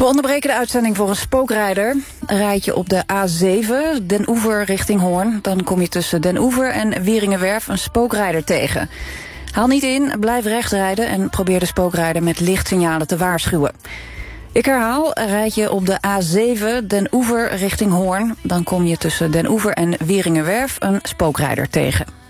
We onderbreken de uitzending voor een spookrijder. Rijd je op de A7, Den Oever richting Hoorn, dan kom je tussen Den Oever en Wieringenwerf een spookrijder tegen. Haal niet in, blijf rechts rijden en probeer de spookrijder met lichtsignalen te waarschuwen. Ik herhaal, rijd je op de A7 Den Oever richting Hoorn, dan kom je tussen Den Oever en Wieringenwerf een spookrijder tegen.